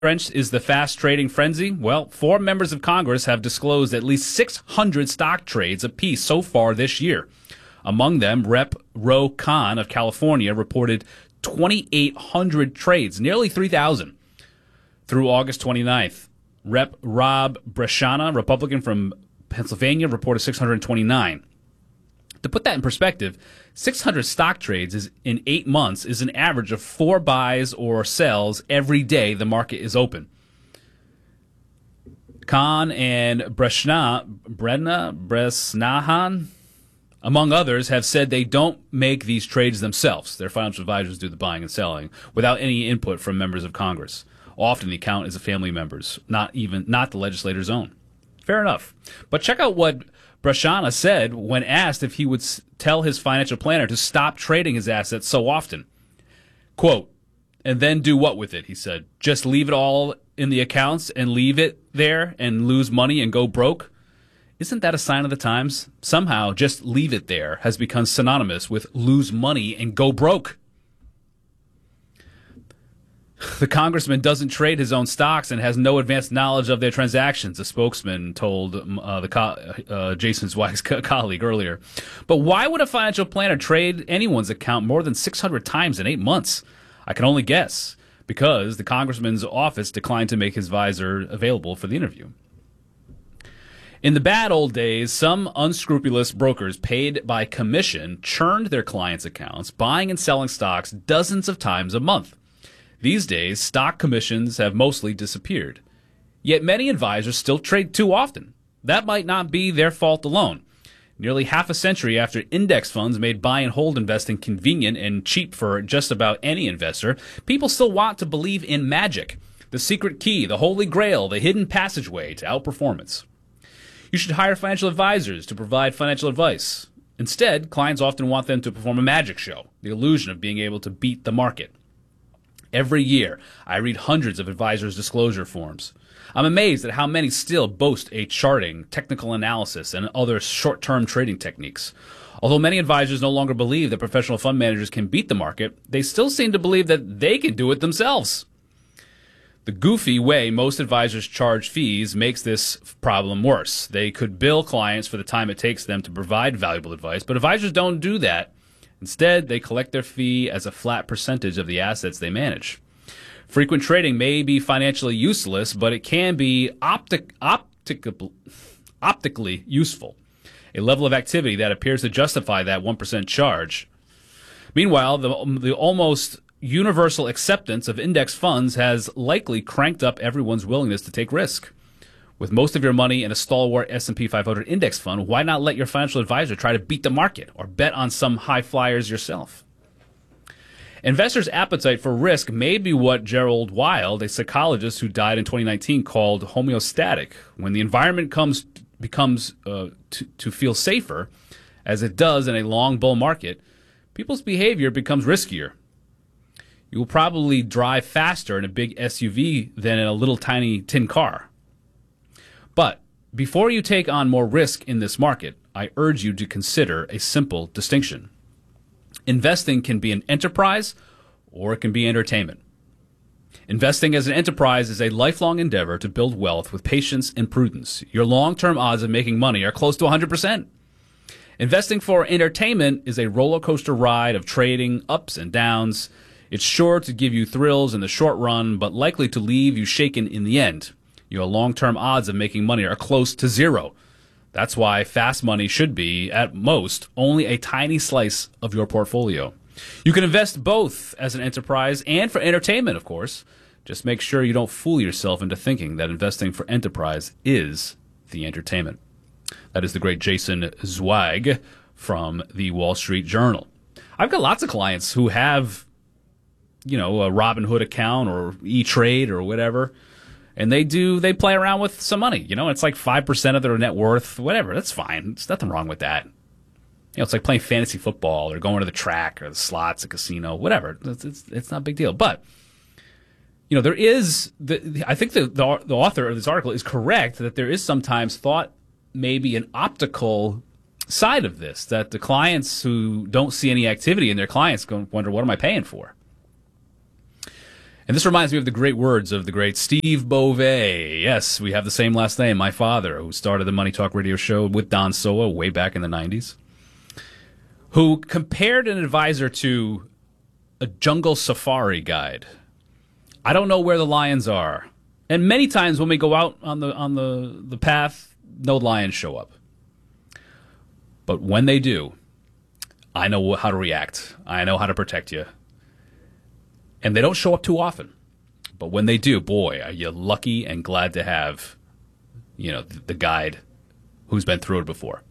Is the fast trading frenzy? Well, 4 members of Congress have disclosed at least 600 stock trades apiece so far this year. Among them, Rep. Ro Khanna of California reported 2,800 trades, nearly 3,000, through August 29th. Rep. Rob Breshana, Republican from Pennsylvania, reported 629. To put that in perspective, 600 stock trades in 8 months is an average of 4 buys or sells every day the market is open. Khan and Bresnahan, among others, have said they don't make these trades themselves. Their financial advisors do the buying and selling without any input from members of Congress. Often the account is a family member's, not the legislator's own. Fair enough. But check out what Breshana said when asked if he would tell his financial planner to stop trading his assets so often. Quote, "And then do what with it?" he said. "Just leave it all in the accounts and leave it there and lose money and go broke? Isn't that a sign of the times? Somehow, just leave it there has become synonymous with lose money and go broke." The congressman doesn't trade his own stocks and has no advanced knowledge of their transactions, a spokesman told Jason Zweig's colleague earlier. But why would a financial planner trade anyone's account more than 600 times in 8 months? I can only guess, because the congressman's office declined to make his advisor available for the interview. In the bad old days, some unscrupulous brokers paid by commission churned their clients' accounts, buying and selling stocks dozens of times a month. These days, stock commissions have mostly disappeared. Yet many advisors still trade too often. That might not be their fault alone. Nearly half a century after index funds made buy and hold investing convenient and cheap for just about any investor, people still want to believe in magic, the secret key, the holy grail, the hidden passageway to outperformance. You should hire financial advisors to provide financial advice. Instead, clients often want them to perform a magic show, the illusion of being able to beat the market. Every year, I read hundreds of advisors' disclosure forms. I'm amazed at how many still boast a charting, technical analysis, and other short-term trading techniques. Although many advisors no longer believe that professional fund managers can beat the market, they still seem to believe that they can do it themselves. The goofy way most advisors charge fees makes this problem worse. They could bill clients for the time it takes them to provide valuable advice, but advisors don't do that. Instead, they collect their fee as a flat percentage of the assets they manage. Frequent trading may be financially useless, but it can be optically useful, a level of activity that appears to justify that 1% charge. Meanwhile, the almost universal acceptance of index funds has likely cranked up everyone's willingness to take risk. With most of your money in a stalwart S&P 500 index fund, why not let your financial advisor try to beat the market or bet on some high flyers yourself? Investors' appetite for risk may be what Gerald Wild, a psychologist who died in 2019, called homeostatic. When the environment becomes to feel safer, as it does in a long bull market, people's behavior becomes riskier. You will probably drive faster in a big SUV than in a little tiny tin car. But before you take on more risk in this market, I urge you to consider a simple distinction. Investing can be an enterprise or it can be entertainment. Investing as an enterprise is a lifelong endeavor to build wealth with patience and prudence. Your long-term odds of making money are close to 100%. Investing for entertainment is a roller coaster ride of trading, ups and downs. It's sure to give you thrills in the short run, but likely to leave you shaken in the end. Your long-term odds of making money are close to zero. That's why fast money should be, at most, only a tiny slice of your portfolio. You can invest both as an enterprise and for entertainment, of course. Just make sure you don't fool yourself into thinking that investing for enterprise is the entertainment. That is the great Jason Zweig from the Wall Street Journal. I've got lots of clients who have, a Robinhood account or E-Trade or whatever. And they play around with some money. It's like 5% of their net worth, whatever. That's fine. There's nothing wrong with that. It's like playing fantasy football or going to the track or the slots, a casino, whatever. It's not a big deal. But, there is, I think the author of this article is correct that there is sometimes thought maybe an optical side of this, that the clients who don't see any activity in their clients wonder, what am I paying for? And this reminds me of the great words of the great Steve Beauvais. Yes, we have the same last name, my father, who started the Money Talk radio show with Don Soa way back in the 90s, who compared an advisor to a jungle safari guide. I don't know where the lions are. And many times when we go out on the path, no lions show up. But when they do, I know how to react. I know how to protect you. And they don't show up too often. But when they do, boy, are you lucky and glad to have, the guide who's been through it before.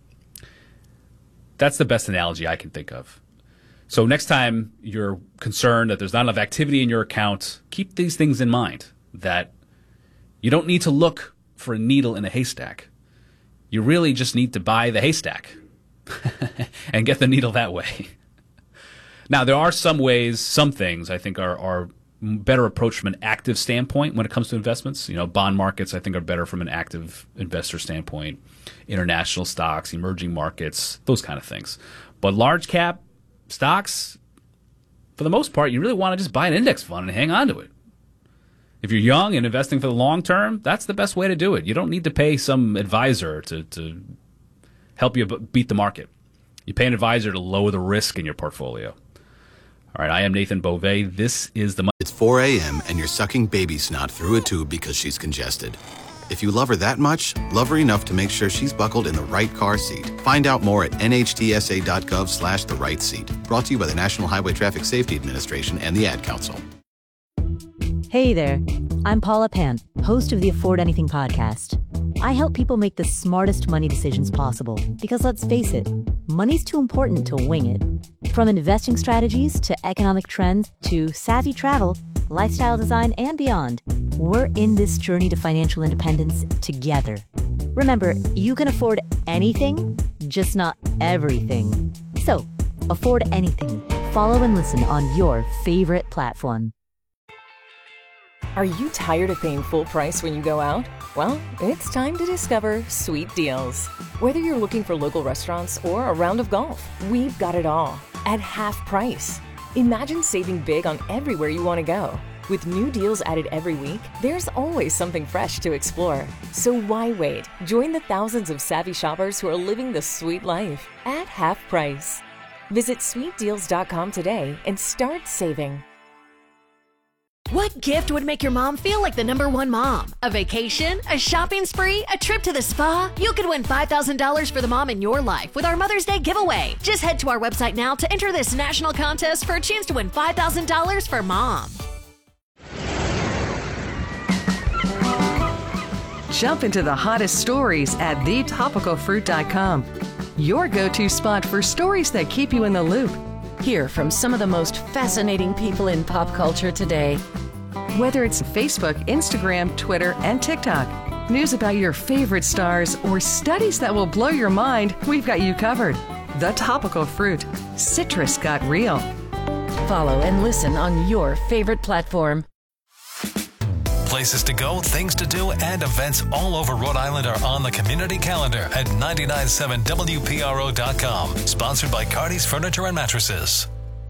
That's the best analogy I can think of. So next time you're concerned that there's not enough activity in your account, keep these things in mind, that you don't need to look for a needle in a haystack. You really just need to buy the haystack and get the needle that way. Now, there are some ways, some things I think are better approached from an active standpoint when it comes to investments. Bond markets I think are better from an active investor standpoint. International stocks, emerging markets, those kind of things. But large cap stocks, for the most part, you really want to just buy an index fund and hang on to it. If you're young and investing for the long term, that's the best way to do it. You don't need to pay some advisor to help you beat the market. You pay an advisor to lower the risk in your portfolio. All right, I am Nathan Beauvais. This is the... It's 4 a.m. and you're sucking baby snot through a tube because she's congested. If you love her that much, love her enough to make sure she's buckled in the right car seat. Find out more at nhtsa.gov/the right seat. Brought to you by the National Highway Traffic Safety Administration and the Ad Council. Hey there, I'm Paula Pant, host of the Afford Anything podcast. I help people make the smartest money decisions possible because, let's face it, money's too important to wing it. From investing strategies to economic trends to savvy travel, lifestyle design, and beyond, we're in this journey to financial independence together. Remember, you can afford anything, just not everything. So, afford anything. Follow and listen on your favorite platform. Are you tired of paying full price when you go out? Well, it's time to discover Sweet Deals. Whether you're looking for local restaurants or a round of golf, we've got it all at half price. Imagine saving big on everywhere you want to go. With new deals added every week, there's always something fresh to explore. So why wait? Join the thousands of savvy shoppers who are living the sweet life at half price. Visit sweetdeals.com today and start saving. What gift would make your mom feel like the #1 mom? A vacation? A shopping spree? A trip to the spa? You could win $5,000 for the mom in your life with our Mother's Day giveaway. Just head to our website now to enter this national contest for a chance to win $5,000 for mom. Jump into the hottest stories at thetopicalfruit.com. Your go-to spot for stories that keep you in the loop. Hear from some of the most fascinating people in pop culture today. Whether it's Facebook, Instagram, Twitter, and TikTok, news about your favorite stars, or studies that will blow your mind, we've got you covered. The Topical Fruit. Citrus got real. Follow and listen on your favorite platform. Places to go, things to do, and events all over Rhode Island are on the community calendar at 997WPRO.com. Sponsored by Cardi's Furniture and Mattresses.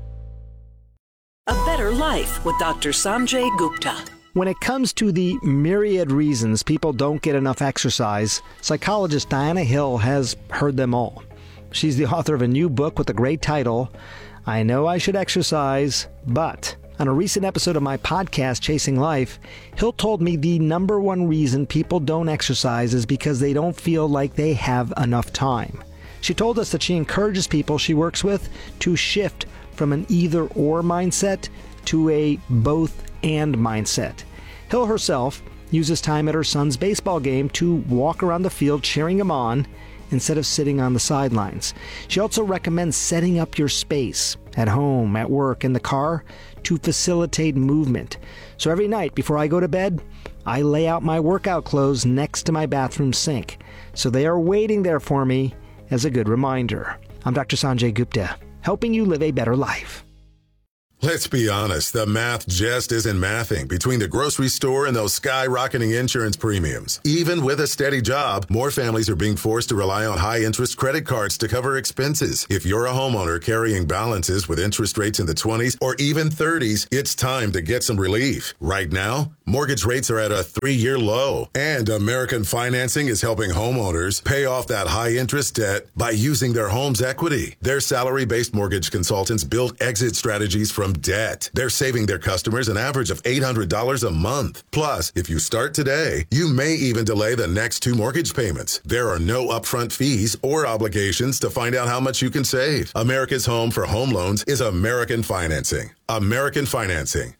A Better Life with Dr. Sanjay Gupta. When it comes to the myriad reasons people don't get enough exercise, psychologist Diana Hill has heard them all. She's the author of a new book with a great title, I Know I Should Exercise, But... On a recent episode of my podcast, Chasing Life, Hill told me the #1 reason people don't exercise is because they don't feel like they have enough time. She told us that she encourages people she works with to shift from an either-or mindset to a both-and mindset. Hill herself uses time at her son's baseball game to walk around the field cheering him on instead of sitting on the sidelines. She also recommends setting up your space at home, at work, in the car to facilitate movement. So every night before I go to bed, I lay out my workout clothes next to my bathroom sink. So they are waiting there for me as a good reminder. I'm Dr. Sanjay Gupta, helping you live a better life. Let's be honest, the math just isn't mathing between the grocery store and those skyrocketing insurance premiums. Even with a steady job, more families are being forced to rely on high-interest credit cards to cover expenses. If you're a homeowner carrying balances with interest rates in the 20s or even 30s, it's time to get some relief. Right now, mortgage rates are at a 3-year low, and American Financing is helping homeowners pay off that high-interest debt by using their home's equity. Their salary-based mortgage consultants build exit strategies from debt. They're saving their customers an average of $800 a month. Plus, if you start today, you may even delay the next 2 mortgage payments. There are no upfront fees or obligations to find out how much you can save. America's home for home loans is American Financing. American Financing,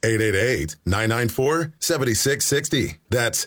888-994-7660. That's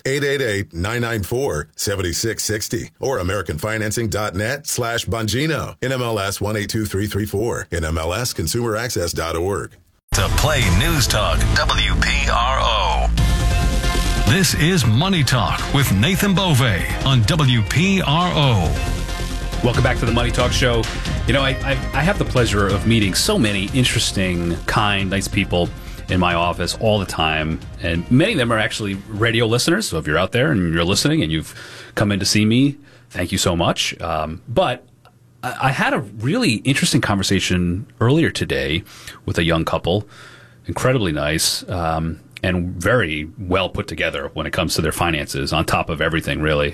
888-994-7660. Or AmericanFinancing.net/Bongino. NMLS 182334. NMLSConsumerAccess.org. To play News Talk WPRO. This is Money Talk with Nathan Bove on WPRO. Welcome back to the Money Talk Show. You know, I have the pleasure of meeting so many interesting, kind, nice people in my office all the time. And many of them are actually radio listeners. So if you're out there and you're listening and you've come in to see me, thank you so much. But I had a really interesting conversation earlier today with a young couple, incredibly nice, and very well put together when it comes to their finances, on top of everything, really.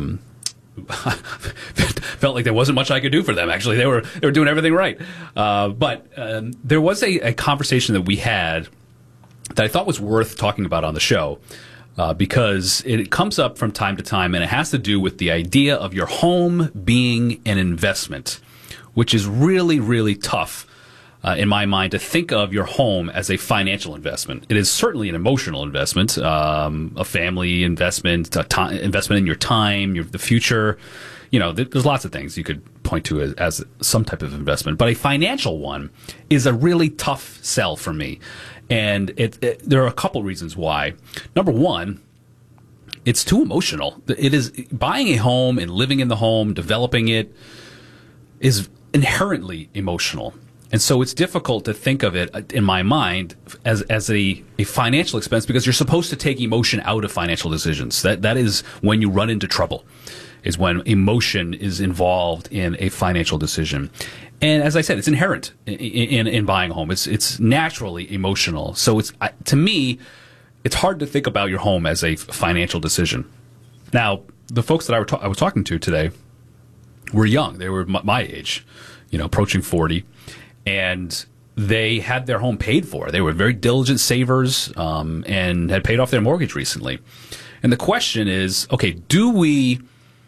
Felt like there wasn't much I could do for them. Actually, they were doing everything right. But there was a conversation that we had that I thought was worth talking about on the show. Because it comes up from time to time, and it has to do with the idea of your home being an investment, which is really, really tough in my mind to think of your home as a financial investment. It is certainly an emotional investment, a family investment, investment in your time, the future. You know, there's lots of things you could point to as some type of investment. But a financial one is a really tough sell for me. And there are a couple reasons why. Number one, it's too emotional. It is buying a home and living in the home, developing it is inherently emotional. And so it's difficult to think of it in my mind as a financial expense, because you're supposed to take emotion out of financial decisions. That is when you run into trouble, is when emotion is involved in a financial decision. And as I said, it's inherent in buying a home. It's naturally emotional. So to me, it's hard to think about your home as a financial decision. Now, the folks that I was talking to today were young. They were my age, approaching 40, and they had their home paid for. They were very diligent savers and had paid off their mortgage recently. And the question is, okay, do we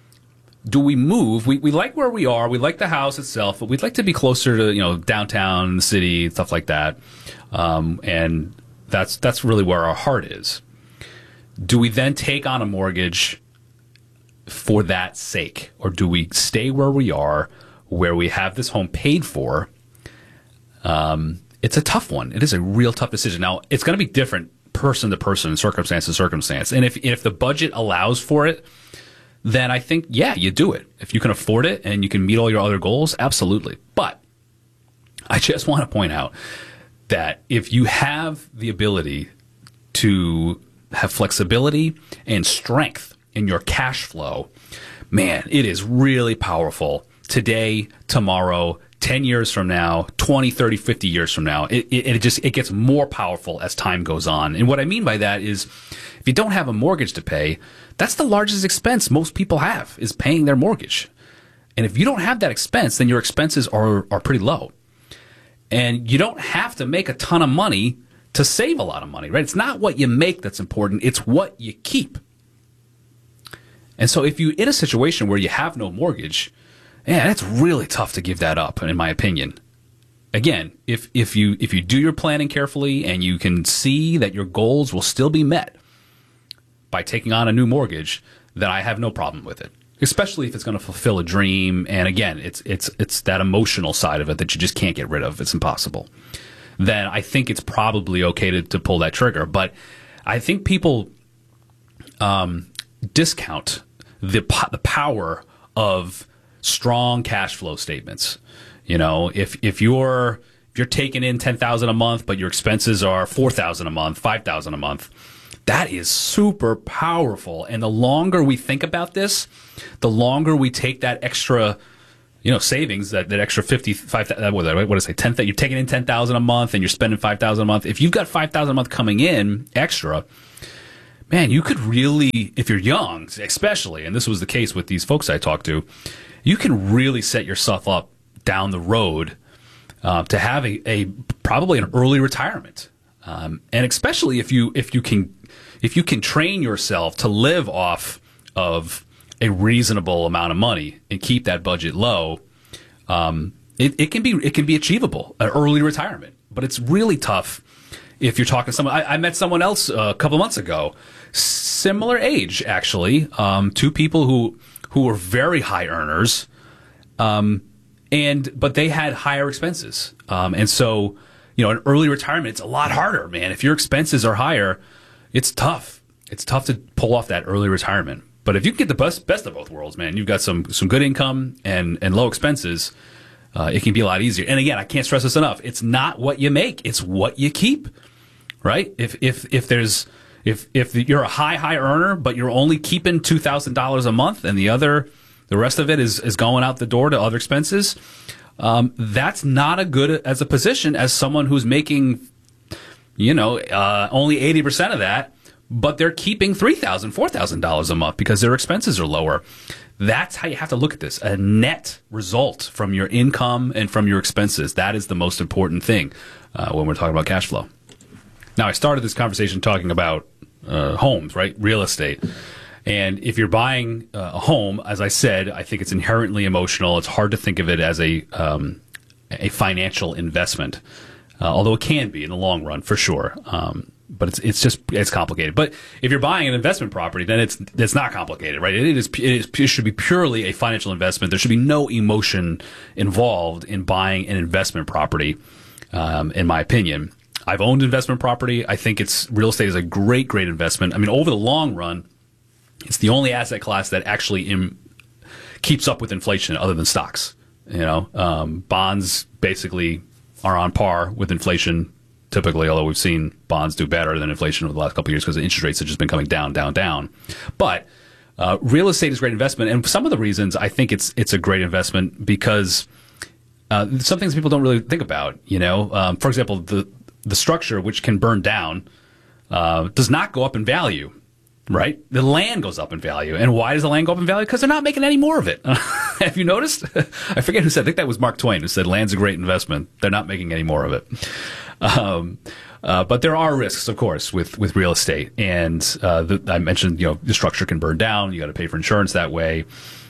move? We like where we are. We like the house itself, but we'd like to be closer to, downtown, the city, stuff like that. And that's really where our heart is. Do we then take on a mortgage for that sake? Or do we stay where we are, where we have this home paid for? It's a tough one. It is a real tough decision. Now, it's going to be different person to person, circumstance to circumstance. And if the budget allows for it, then I think, yeah, you do it. If you can afford it and you can meet all your other goals, absolutely. But I just want to point out that if you have the ability to have flexibility and strength in your cash flow, man, it is really powerful today, tomorrow, 10 years from now, 20, 30, 50 years from now. It gets more powerful as time goes on. And what I mean by that is, if you don't have a mortgage to pay, that's the largest expense most people have, is paying their mortgage. And if you don't have that expense, then your expenses are pretty low. And you don't have to make a ton of money to save a lot of money, right? It's not what you make that's important. It's what you keep. And so if you're in a situation where you have no mortgage, yeah, that's really tough to give that up, in my opinion. Again, if you do your planning carefully and you can see that your goals will still be met by taking on a new mortgage, then I have no problem with it. Especially if it's going to fulfill a dream. And again, it's that emotional side of it that you just can't get rid of. It's impossible. Then I think it's probably okay to pull that trigger. But I think people discount the power of strong cash flow statements. If you're if you're taking in $10,000 a month, but your expenses are $4,000 a month, $5,000 a month, that is super powerful. And the longer we think about this, the longer we take that extra, savings, that extra 55, what did I say, 10, you're taking in $10,000 a month and you're spending $5,000 a month. If you've got $5,000 a month coming in extra, man, you could really, if you're young, especially, and this was the case with these folks I talked to, you can really set yourself up down the road to have a probably an early retirement, and especially if you can train yourself to live off of a reasonable amount of money and keep that budget low, it can be achievable, an early retirement. But it's really tough if you're talking to someone. I met someone else a couple months ago, similar age actually, two people who were very high earners. But they had higher expenses. And so, an early retirement, it's a lot harder, man. If your expenses are higher, it's tough. It's tough to pull off that early retirement. But if you can get the best of both worlds, man, you've got some good income and low expenses, it can be a lot easier. And again, I can't stress this enough. It's not what you make, it's what you keep, right? If you're a high earner, but you're only keeping $2,000 a month and the rest of it is going out the door to other expenses, that's not a good as a position as someone who's making, only 80% of that, but they're keeping $3,000, $4,000 a month because their expenses are lower. That's how you have to look at this. A net result from your income and from your expenses. That is the most important thing when we're talking about cash flow. Now, I started this conversation talking about homes, right? Real estate. And if you're buying a home, as I said, I think it's inherently emotional. It's hard to think of it as a financial investment, although it can be in the long run for sure. But it's complicated. But if you're buying an investment property, then it's not complicated, right? It should be purely a financial investment. There should be no emotion involved in buying an investment property, in my opinion. I've owned investment property. I think real estate is a great investment. I mean, over the long run, it's the only asset class that actually keeps up with inflation other than stocks. Bonds basically are on par with inflation typically, although we've seen bonds do better than inflation over the last couple of years because the interest rates have just been coming down. But real estate is a great investment. And some of the reasons I think it's a great investment because some things people don't really think about. For example, the structure, which can burn down, does not go up in value. Right? The land goes up in value. And why does the land go up in value? Because they're not making any more of it. Have you noticed? I forget who said, I think that was Mark Twain who said land's a great investment. They're not making any more of it. But there are risks, of course, with real estate. And I mentioned, the structure can burn down. You got to pay for insurance that way.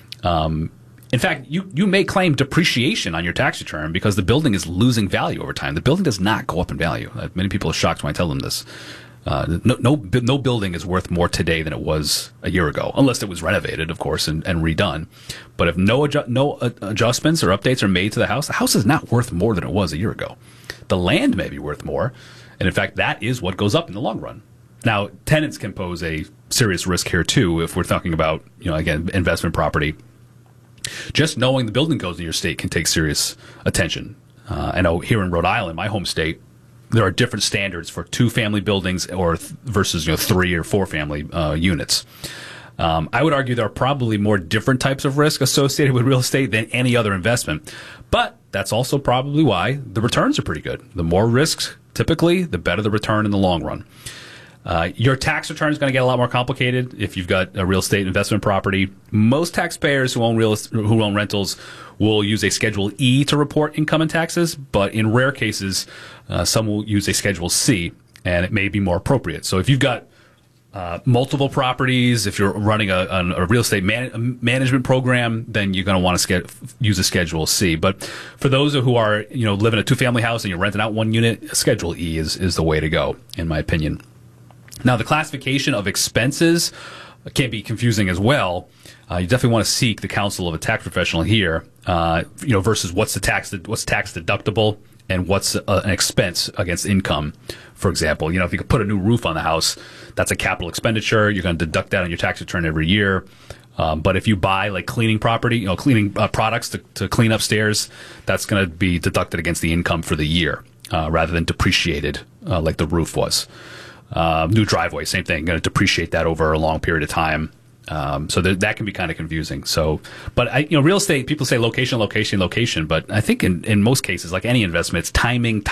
In fact, you may claim depreciation on your tax return because the building is losing value over time. The building does not go up in value. Many people are shocked when I tell them this. No building is worth more today than it was a year ago, unless it was renovated, of course, and redone. But if no adjustments or updates are made to the house is not worth more than it was a year ago. The land may be worth more, and in fact, that is what goes up in the long run. Now, tenants can pose a serious risk here too if we're talking about, again, investment property. Just knowing the building codes in your state can take serious attention. I know here in Rhode Island, my home state, there are different standards for 2-family buildings versus 3 or 4 family units. I would argue there are probably more different types of risk associated with real estate than any other investment. But that's also probably why the returns are pretty good. The more risks, typically, the better the return in the long run. Your tax return is going to get a lot more complicated if you've got a real estate investment property. Most taxpayers who own rentals will use a Schedule E to report income and taxes, but in rare cases, some will use a Schedule C, and it may be more appropriate. So if you've got multiple properties, if you're running a real estate management program, then you're going to want to use a Schedule C. But for those who are live in a 2-family house and you're renting out one unit, Schedule E is the way to go, in my opinion. Now, the classification of expenses can be confusing as well. You definitely want to seek the counsel of a tax professional here, versus what's tax deductible and what's an expense against income. For example, if you could put a new roof on the house, that's a capital expenditure. You're going to deduct that on your tax return every year. But if you buy like cleaning property, cleaning products to clean upstairs, that's going to be deducted against the income for the year rather than depreciated like the roof was. New driveway, same thing, going to depreciate that over a long period of time. So that can be kind of confusing. So, but real estate, people say location, location, location, but I think in most cases, like any investment, it's timing.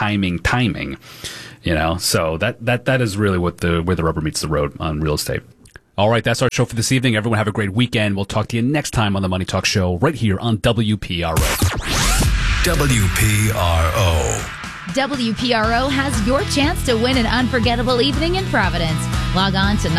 So that is really where the rubber meets the road on real estate. All right, that's our show for this evening. Everyone have a great weekend. We'll talk to you next time on the Money Talk Show right here on WPRO. WPRO. WPRO has your chance to win an unforgettable evening in Providence. Log on to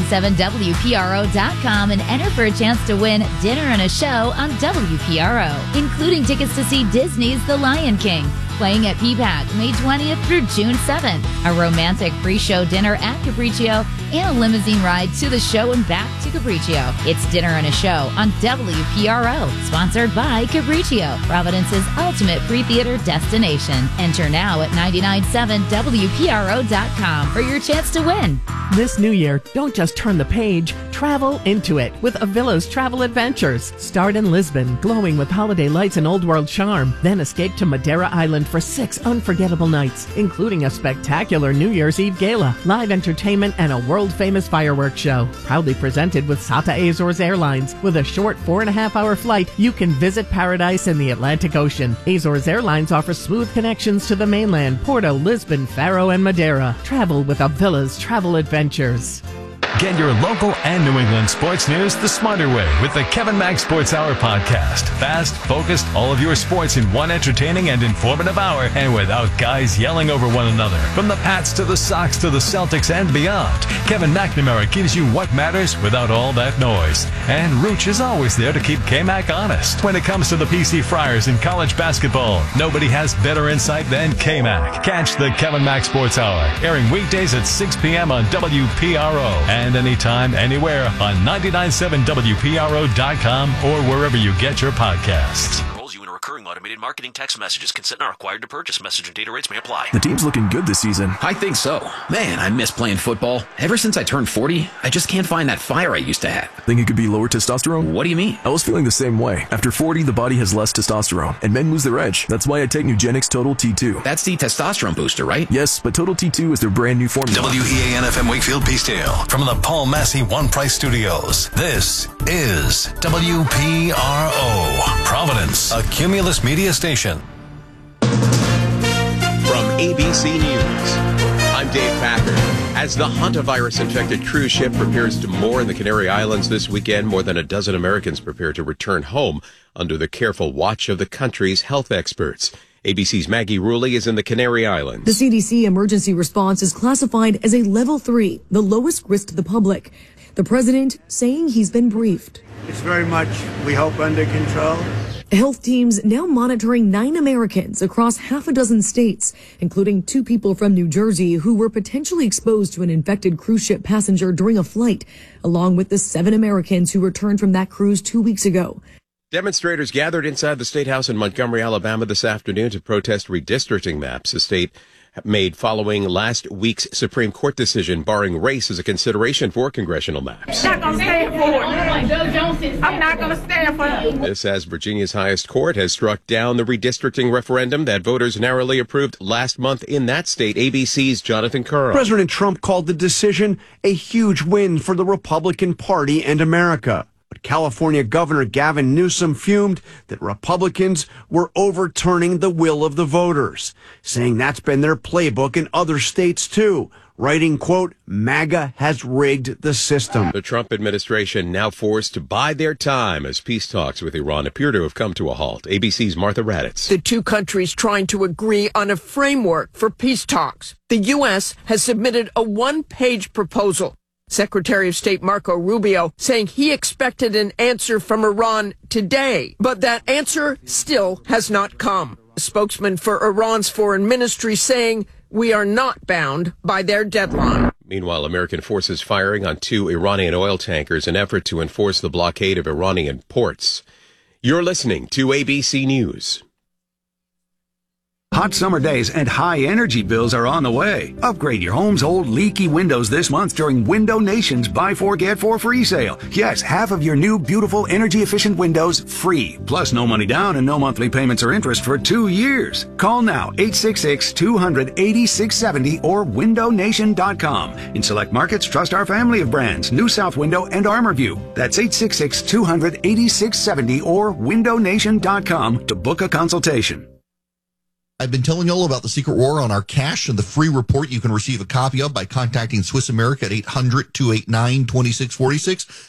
997WPRO.com and enter for a chance to win dinner and a show on WPRO, including tickets to see Disney's The Lion King, playing at PPAC May 20th through June 7th, a romantic pre-show dinner at Capriccio, and a limousine ride to the show and back to Capriccio. It's Dinner and a Show on WPRO, sponsored by Capriccio, Providence's ultimate free theater destination. Enter now at 997WPRO.com for your chance to win. This new year, don't just turn the page, travel into it with Avila's Travel Adventures. Start in Lisbon, glowing with holiday lights and old world charm. Then escape to Madeira Island for 6 unforgettable nights, including a spectacular New Year's Eve gala, live entertainment, and a world-famous fireworks show. Proudly presented with SATA Azores Airlines. With a short 4.5-hour flight, you can visit paradise in the Atlantic Ocean. Azores Airlines offers smooth connections to the mainland, Porto, Lisbon, Faro, and Madeira. Travel with Avila's Travel Adventures. Get your local and New England sports news the smarter way with the Kevin Mack Sports Hour podcast. Fast, focused, all of your sports in one entertaining and informative hour, and without guys yelling over one another. From the Pats to the Sox to the Celtics and beyond, Kevin McNamara gives you what matters without all that noise. And Rooch is always there to keep K-Mac honest. When it comes to the PC Friars in college basketball, nobody has better insight than K-Mac. Catch the Kevin Mack Sports Hour, airing weekdays at 6 p.m. on WPRO. And anytime, anywhere on 997WPRO.com or wherever you get your podcasts. Recurring automated marketing text messages. Consent not required to purchase. Message and data rates may apply. The team's looking good this season. I think so. Man, I miss playing football. Ever since I turned 40, I just can't find that fire I used to have. Think it could be lower testosterone? What do you mean? I was feeling the same way. After 40, the body has less testosterone, and men lose their edge. That's why I take Nugenix Total T2. That's the testosterone booster, right? Yes, but Total T2 is their brand new formula. WEAN-FM Wakefield Peacedale from the Paul Massey One Price Studios. This is WPRO, Providence, a Cumulus Media station. From ABC News, I'm Dave Packard. As the hantavirus-infected cruise ship prepares to moor in the Canary Islands this weekend, more than a dozen Americans prepare to return home under the careful watch of the country's health experts. ABC's Maggie Rulli is in the Canary Islands. The CDC emergency response is classified as a level 3, the lowest risk to the public. The president saying he's been briefed. It's very much, we hope, under control. Health teams now monitoring 9 Americans across half a dozen states, including 2 people from New Jersey who were potentially exposed to an infected cruise ship passenger during a flight, along with the 7 Americans who returned from that cruise 2 weeks ago. Demonstrators gathered inside the State House in Montgomery, Alabama this afternoon to protest redistricting maps the state made following last week's Supreme Court decision barring race as a consideration for congressional maps. I'm not going to stand for it. I'm not going to stand for it. This as Virginia's highest court has struck down the redistricting referendum that voters narrowly approved last month in that state. ABC's Jonathan Curl. President Trump called the decision a huge win for the Republican Party and America. But California Governor Gavin Newsom fumed that Republicans were overturning the will of the voters, saying that's been their playbook in other states too, writing, quote, MAGA has rigged the system. The Trump administration now forced to bide their time as peace talks with Iran appear to have come to a halt. ABC's Martha Raddatz. The 2 countries trying to agree on a framework for peace talks. The U.S. has submitted a 1-page proposal. Secretary of State Marco Rubio saying he expected an answer from Iran today, but that answer still has not come. A spokesman for Iran's foreign ministry saying we are not bound by their deadline. Meanwhile, American forces firing on 2 Iranian oil tankers in effort to enforce the blockade of Iranian ports. You're listening to ABC News. Hot summer days and high energy bills are on the way. Upgrade your home's old leaky windows this month during Window Nation's Buy 4 Get 4 free sale. Yes, half of your new beautiful energy efficient windows free. Plus no money down and no monthly payments or interest for 2 years. Call now 866-200-8670 or windownation.com. In select markets, trust our family of brands, New South Window and ArmorView. That's 866-200-8670 or windownation.com to book a consultation. I've been telling you all about the secret war on our cash and the free report you can receive a copy of by contacting Swiss America at 800-289-2646.